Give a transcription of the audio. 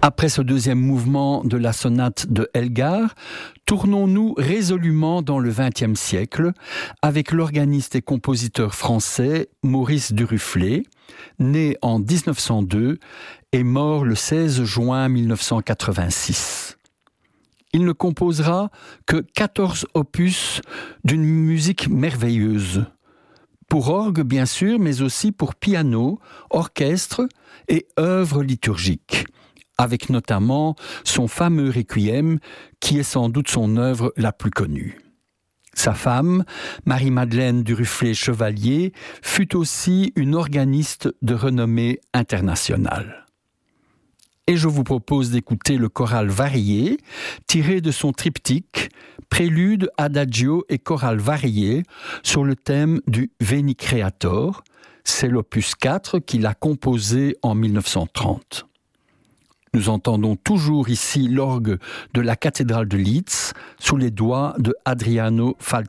Après ce deuxième mouvement de la sonate de Elgar, tournons-nous résolument dans le XXe siècle avec l'organiste et compositeur français Maurice Duruflé, né en 1902 et mort le 16 juin 1986. Il ne composera que 14 opus d'une musique merveilleuse, pour orgue bien sûr, mais aussi pour piano, orchestre et œuvres liturgiques, avec notamment son fameux Requiem, qui est sans doute son œuvre la plus connue. Sa femme, Marie-Madeleine Duruflé-Chevalier, fut aussi une organiste de renommée internationale. Et je vous propose d'écouter le choral varié, tiré de son triptyque, prélude, adagio et choral varié, sur le thème du Veni Creator. C'est l'opus 4 qu'il a composé en 1930. Nous entendons toujours ici l'orgue de la cathédrale de Leeds sous les doigts de Adriano Falconer.